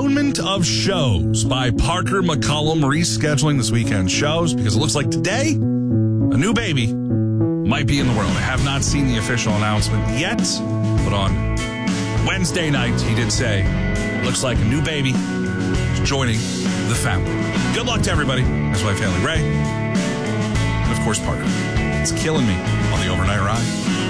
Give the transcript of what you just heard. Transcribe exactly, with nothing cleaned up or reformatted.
postponement of shows by Parker McCollum rescheduling this weekend's shows because it looks like today a new baby might be in the world. I have not seen the official announcement yet, but on Wednesday night he did say looks like a new baby is joining the family. Good luck to everybody. His wife Haley Ray, and of course Parker. It's killing me on the overnight ride.